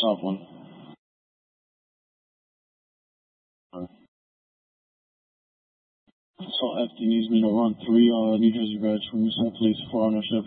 Soft one. So FD needs me to run 3 New Jersey Reds from Houston Police for ownership.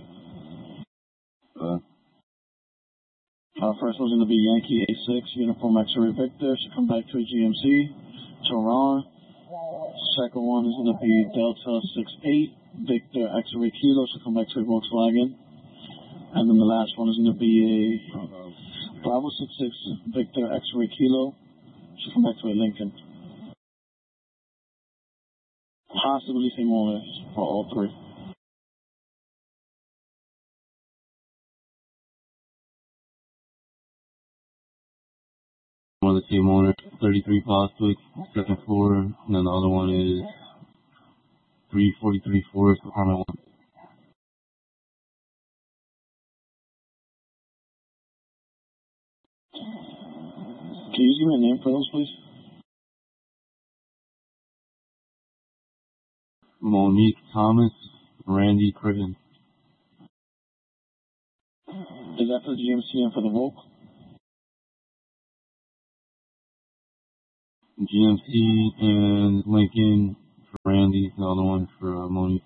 First one's going to be Yankee A6, Uniform X-Ray Victor, should come back to a GMC. Tehran. Second one is going to be Delta 68, Victor X-Ray Kilo, should come back to a Volkswagen. And then the last one is going to be a Bravo 66, Victor X-Ray Kilo, should come back to a Lincoln. Possibly same owners for all three. One of the same owner, 33 Bostwick, second floor, and then the other one is 343 Forest, apartment 1. Can you give me a name for those, please? Monique Thomas, Randy Criven. Is that for the GMC and for the Volk? GMC and Lincoln for Randy, the other one for Monique.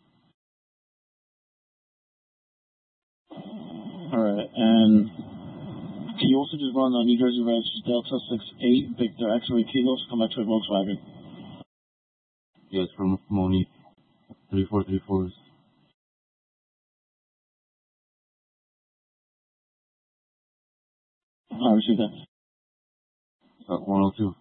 Alright, and can you also just run the New Jersey Reds Delta 68 Victor X-Ray Kilo to come back to a Volkswagen? Yes, from Monique, 3434s. I received that. 102.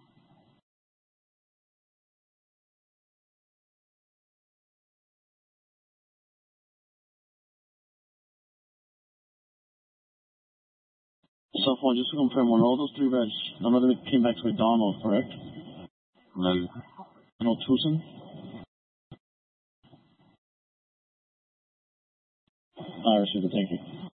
So far, just to confirm, on all those 3 Reds, none of them came back to a Donald, correct? No. No Tucson? I received it, thank you.